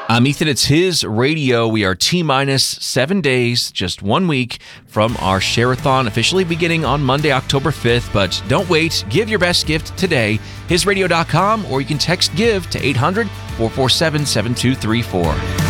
I'm Ethan. It's his radio. We are T-minus 7 days, just 1 week from our Share-a-thon, officially beginning on Monday, October 5th. But don't wait. Give your best gift today. Hisradio.com, or you can text GIVE to 800-447-7234.